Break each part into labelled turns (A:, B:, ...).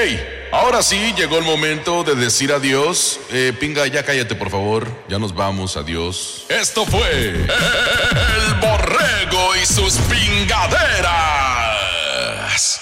A: ¡Hey! Ahora sí, llegó el momento de decir adiós. Pinga, ya cállate, por favor. Ya nos vamos, adiós. Esto fue El Borrego y sus pingaderas.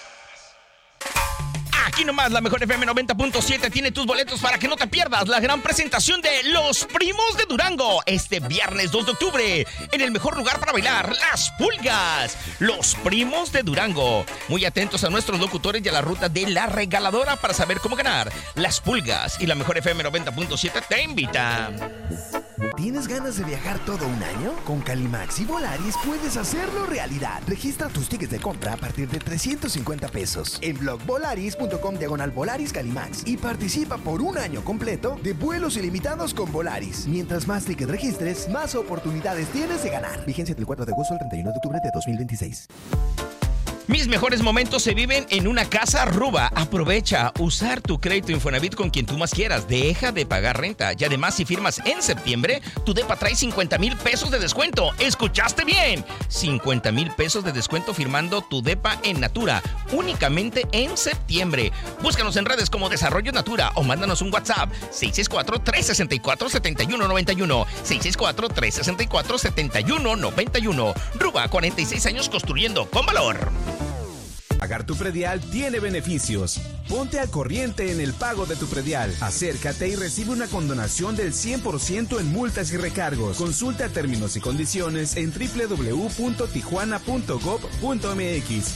B: Aquí nomás la mejor FM 90.7 tiene tus boletos para que no te pierdas la gran presentación de Los Primos de Durango este viernes 2 de octubre en el mejor lugar para bailar, Las Pulgas. Los Primos de Durango. Muy atentos a nuestros locutores y a la ruta de la regaladora para saber cómo ganar. Las Pulgas y la mejor FM 90.7 te invitan.
C: ¿Tienes ganas de viajar todo un año? Con Calimax y Volaris puedes hacerlo realidad. Registra tus tickets de compra a partir de 350 pesos en blogvolaris.com/Volaris Calimax y participa por un año completo de vuelos ilimitados con Volaris. Mientras más tickets registres, más oportunidades tienes de ganar. Vigencia del 4 de agosto al 31 de octubre de 2026.
B: Mis mejores momentos se viven en una casa Ruba. Aprovecha usar tu crédito Infonavit con quien tú más quieras. Deja de pagar renta. Y además, si firmas en septiembre, tu depa trae 50,000 pesos de descuento. ¿Escuchaste bien? 50,000 pesos de descuento firmando tu depa en Natura. Únicamente en septiembre. Búscanos en redes como Desarrollo Natura o mándanos un WhatsApp 664-364-7191. 664-364-7191. Ruba, 46 años construyendo con valor.
D: Pagar tu predial tiene beneficios. Ponte al corriente en el pago de tu predial. Acércate y recibe una condonación del 100% en multas y recargos. Consulta términos y condiciones en www.tijuana.gov.mx.